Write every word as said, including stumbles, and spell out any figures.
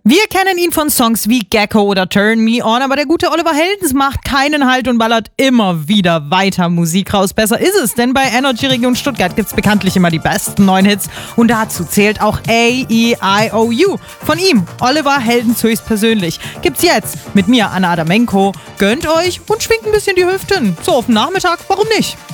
Wir kennen ihn von Songs wie Gecko oder Turn Me On, aber der gute Oliver Heldens macht keinen Halt und ballert immer wieder weiter Musik raus. Besser ist es, denn bei Energy Region Stuttgart gibt's bekanntlich immer die besten neuen Hits und dazu zählt auch A E I O U. Von ihm, Oliver Heldens höchstpersönlich, gibt's jetzt mit mir, Anna Adamenko. Gönnt euch und schwingt ein bisschen die Hüften. So auf den Nachmittag, warum nicht?